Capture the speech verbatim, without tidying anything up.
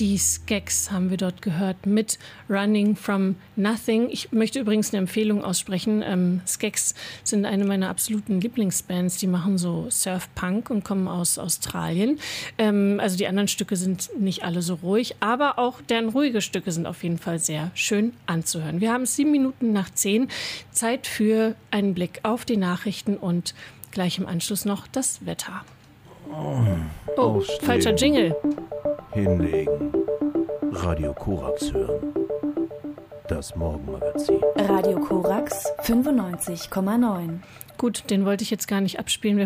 Die Skeks haben wir dort gehört mit Running from Nothing. Ich möchte übrigens eine Empfehlung aussprechen. Ähm, Skeks sind eine meiner absoluten Lieblingsbands. Die machen so Surf-Punk und kommen aus Australien. Ähm, also die anderen Stücke sind nicht alle so ruhig, aber auch deren ruhige Stücke sind auf jeden Fall sehr schön anzuhören. Wir haben sieben Minuten nach zehn. Zeit für einen Blick auf die Nachrichten und gleich im Anschluss noch das Wetter. Oh, oh falscher Jingle. Hinlegen. Radio Korax hören. Das Morgenmagazin. Radio Korax fünfundneunzig Komma neun. Gut, den wollte ich jetzt gar nicht abspielen. Wir